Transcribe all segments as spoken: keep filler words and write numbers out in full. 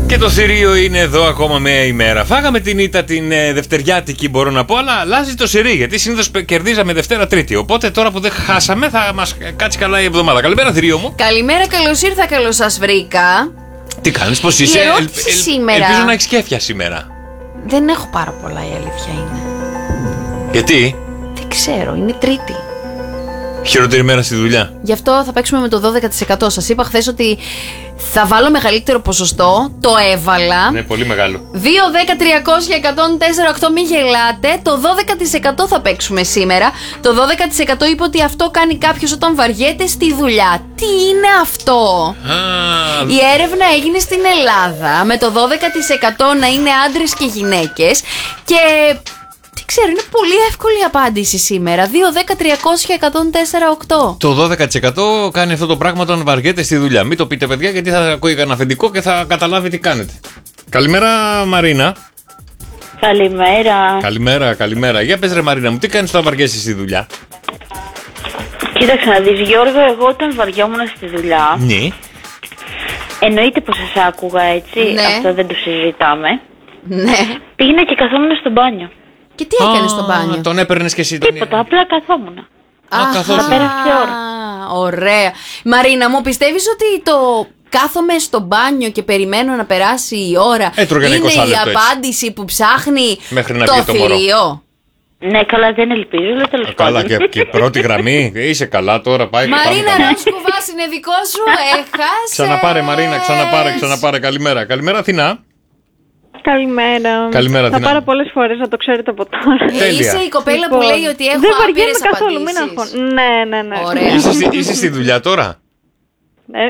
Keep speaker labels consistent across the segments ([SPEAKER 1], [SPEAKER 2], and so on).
[SPEAKER 1] Και το θηρίο είναι εδώ ακόμα μία ημέρα. Φάγαμε την ήττα την ε, δευτεριάτικη, μπορώ να πω, αλλά αλλάζει το σερί. Γιατί συνήθως κερδίζαμε Δευτέρα Τρίτη. Οπότε τώρα που δεν χάσαμε, θα μας κάτσει καλά η εβδομάδα. Καλημέρα, θηρίο μου.
[SPEAKER 2] Καλημέρα, καλώς ήρθα, καλώς σας βρήκα.
[SPEAKER 1] Τι κάνεις, πώς είσαι?
[SPEAKER 2] Η ερώτηση
[SPEAKER 1] ελ, ελ,
[SPEAKER 2] σήμερα.
[SPEAKER 1] Ελπίζω να έχεις κέφια σήμερα.
[SPEAKER 2] Δεν έχω πάρα πολλά, η αλήθεια είναι.
[SPEAKER 1] Γιατί?
[SPEAKER 2] Δεν ξέρω, είναι Τρίτη.
[SPEAKER 1] Χειρότερη μέρα στη δουλειά.
[SPEAKER 2] Γι' αυτό θα παίξουμε με το δώδεκα τοις εκατό. Σας είπα χθες ότι θα βάλω μεγαλύτερο ποσοστό. Το έβαλα.
[SPEAKER 1] Ναι, πολύ μεγάλο.
[SPEAKER 2] δύο, δέκα, τριακόσια, εκατόν τέσσερα, οκτώ, μην γελάτε. Το δώδεκα τοις εκατό θα παίξουμε σήμερα. Το δώδεκα τοις εκατό είπε ότι αυτό κάνει κάποιος όταν βαριέται στη δουλειά. Τι είναι αυτό?
[SPEAKER 1] Α,
[SPEAKER 2] Η έρευνα έγινε στην Ελλάδα με το δώδεκα τοις εκατό να είναι άντρες και γυναίκες. Και τι ξέρω, είναι πολύ εύκολη η απάντηση σήμερα. δύο, δέκα, τριακόσια, εκατόν τέσσερα, οκτώ.
[SPEAKER 1] το δώδεκα τοις εκατό κάνει αυτό το πράγμα όταν βαριέται στη δουλειά. Μην το πείτε, παιδιά, γιατί θα ακούει κανένα αφεντικό και θα καταλάβει τι κάνετε. Καλημέρα, Μαρίνα.
[SPEAKER 3] Καλημέρα.
[SPEAKER 1] Καλημέρα, καλημέρα. Για πες, ρε Μαρίνα μου, τι κάνεις όταν βαριέσαι στη δουλειά?
[SPEAKER 3] Κοίταξε να δεις, Γιώργο, εγώ όταν βαριόμουν στη δουλειά,
[SPEAKER 1] Ναι.
[SPEAKER 3] εννοείται πως σας άκουγα, έτσι,
[SPEAKER 2] Ναι.
[SPEAKER 3] αυτό δεν το συζητάμε.
[SPEAKER 2] Ναι.
[SPEAKER 3] Πήγαινα και καθόμουν στο μπάνιο.
[SPEAKER 2] Και τι έκανες στο μπάνιο?
[SPEAKER 1] Τον έπαιρνες και εσύ τον.
[SPEAKER 3] Τίποτα, απλά καθόμουν.
[SPEAKER 1] Α, καθώς.
[SPEAKER 3] πέρασε η ώρα.
[SPEAKER 2] Ωραία. Μαρίνα μου, πιστεύεις ότι το κάθομαι στο μπάνιο και περιμένω να περάσει η ώρα
[SPEAKER 1] Έτρωγε ένα
[SPEAKER 2] είναι
[SPEAKER 1] είκοσι
[SPEAKER 2] η
[SPEAKER 1] λεπτό έτσι.
[SPEAKER 2] απάντηση που ψάχνει
[SPEAKER 1] Μέχρι να
[SPEAKER 2] το
[SPEAKER 1] βγει το μωρό.
[SPEAKER 2] θηρίο?
[SPEAKER 3] Ναι, καλά, δεν ελπίζω, αλλά τέλος
[SPEAKER 1] Α, Καλά,
[SPEAKER 3] πάντων.
[SPEAKER 1] και, και πρώτη γραμμή. Είσαι καλά τώρα, πάει και πάμε
[SPEAKER 2] Μαρίνα,
[SPEAKER 1] καλά.
[SPEAKER 2] να σου κουβάς είναι δικό σου, έχασε.
[SPEAKER 1] Ξαναπάρε, Μαρίνα, ξαναπάρε, ξαναπάρε. Καλημέρα. Καλημέρα, Αθηνά.
[SPEAKER 4] Καλημέρα.
[SPEAKER 1] Καλημέρα,
[SPEAKER 4] Θα
[SPEAKER 1] Αθηνά.
[SPEAKER 4] πάρω πολλές φορές να το ξέρετε από τώρα.
[SPEAKER 1] Τέλεια.
[SPEAKER 2] Είσαι η κοπέλα που
[SPEAKER 4] Λοιπόν,
[SPEAKER 2] λέει ότι έχω
[SPEAKER 4] δεν βαριέμαι
[SPEAKER 2] άπειρες
[SPEAKER 4] καθόλου, μην
[SPEAKER 2] απαντήσεις.
[SPEAKER 4] αγχώνεσαι. Ναι, ναι, ναι.
[SPEAKER 2] Ωραία.
[SPEAKER 1] Είσαι, στη- είσαι στη δουλειά τώρα.
[SPEAKER 4] Ναι.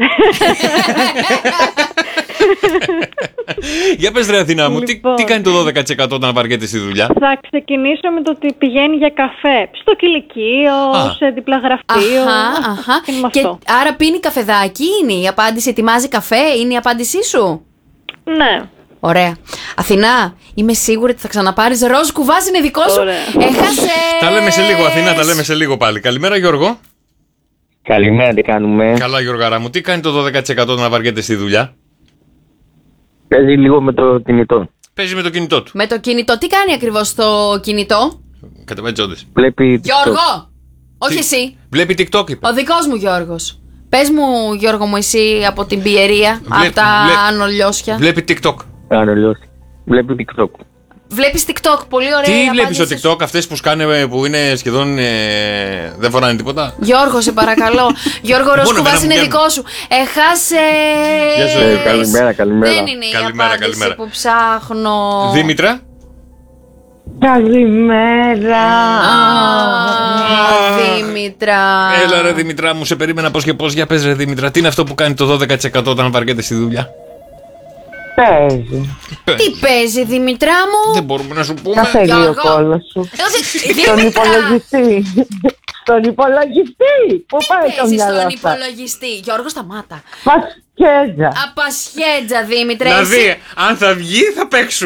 [SPEAKER 1] Για πες, ρε Αθηνά μου, τι,
[SPEAKER 4] Λοιπόν.
[SPEAKER 1] τι κάνει το δώδεκα τοις εκατό όταν βαριέται στη δουλειά?
[SPEAKER 4] Θα ξεκινήσω με το ότι πηγαίνει για καφέ. Στο κηλικείο,
[SPEAKER 1] Α.
[SPEAKER 4] σε διπλά γραφείο.
[SPEAKER 2] Αχα, αχα.
[SPEAKER 4] Και με
[SPEAKER 2] Και
[SPEAKER 4] αυτό.
[SPEAKER 2] άρα πίνει καφεδάκι, είναι η απάντηση, ετοιμάζει καφέ, είναι η απάντησή σου?
[SPEAKER 4] Ναι.
[SPEAKER 2] Ωραία. Αθηνά, είμαι σίγουρη ότι θα ξαναπάρεις. Ροζ κουβάς είναι δικό σου.
[SPEAKER 4] Ωραία.
[SPEAKER 2] Έχασες.
[SPEAKER 1] Τα λέμε σε λίγο, Αθηνά, τα λέμε σε λίγο πάλι. Καλημέρα, Γιώργο.
[SPEAKER 5] Καλημέρα, τι κάνουμε.
[SPEAKER 1] Καλά, Γιώργαρα μου, τι κάνει το δώδεκα τοις εκατό όταν βαριέται στη δουλειά?
[SPEAKER 5] Παίζει λίγο με το κινητό.
[SPEAKER 1] Παίζει με το κινητό του.
[SPEAKER 2] Με το κινητό, τι κάνει ακριβώς στο κινητό?
[SPEAKER 1] Κατεβατζόντες.
[SPEAKER 5] Βλέπει.
[SPEAKER 2] Γιώργο! Όχι
[SPEAKER 1] Τι-
[SPEAKER 2] εσύ.
[SPEAKER 1] Βλέπει TikTok, είπα.
[SPEAKER 2] Ο δικός μου Γιώργος. Πες μου, Γιώργο μου, εσύ από την Πιερία,
[SPEAKER 1] Βλέ-
[SPEAKER 2] από τα
[SPEAKER 1] βλέ-
[SPEAKER 2] Άνω Λιώσια.
[SPEAKER 1] Βλέπει TikTok.
[SPEAKER 5] Κάνω λιώσει. Βλέπει TikTok.
[SPEAKER 2] Βλέπεις TikTok, πολύ ωραία.
[SPEAKER 1] Τι
[SPEAKER 2] η
[SPEAKER 1] βλέπεις στο
[SPEAKER 2] απάντησή σου.
[SPEAKER 1] TikTok, αυτές που σκάνε που είναι σχεδόν. Ε, δεν φοράνε τίποτα.
[SPEAKER 2] Γιώργο, σε παρακαλώ. Γιώργο,
[SPEAKER 1] Μόνο
[SPEAKER 2] Ροσκουβάς
[SPEAKER 1] εμένα
[SPEAKER 2] είναι
[SPEAKER 1] μου
[SPEAKER 2] δικό σου. Έχασες.
[SPEAKER 1] Γεια σου.
[SPEAKER 5] Ε, καλημέρα, καλημέρα.
[SPEAKER 2] Δεν είναι η
[SPEAKER 1] Καλημέρα,
[SPEAKER 2] απάντηση
[SPEAKER 1] καλημέρα.
[SPEAKER 2] που ψάχνω.
[SPEAKER 1] Δήμητρα.
[SPEAKER 4] Καλημέρα.
[SPEAKER 2] Α, Δήμητρα.
[SPEAKER 1] Έλα, ρε Δήμητρα μου, σε περίμενα πώς και πώς. Για πες, ρε Δήμητρα, τι είναι αυτό που κάνει το δώδεκα τοις εκατό όταν βαριέται στη δουλειά?
[SPEAKER 4] Παίζει.
[SPEAKER 2] Τι παίζει, Δήμητρά μου?
[SPEAKER 1] Δεν μπορούμε να σου πούμε.
[SPEAKER 4] Καφέ λίγο
[SPEAKER 2] Γιώργο.
[SPEAKER 4] κόλλο σου.
[SPEAKER 2] Εγώ δεν-
[SPEAKER 4] Στον
[SPEAKER 2] Δήμητρα!
[SPEAKER 4] υπολογιστή. Στον υπολογιστή. Πού
[SPEAKER 2] Τι
[SPEAKER 4] πάει το
[SPEAKER 2] παίζει
[SPEAKER 4] μυαλό
[SPEAKER 2] στον
[SPEAKER 4] αυτά.
[SPEAKER 2] υπολογιστή? Γιώργο, σταμάτα.
[SPEAKER 4] Πασχέζα.
[SPEAKER 2] Απασχέτζα, Δήμητρα.
[SPEAKER 1] Να
[SPEAKER 2] εσύ-
[SPEAKER 1] δει, αν θα βγει θα παίξουμε.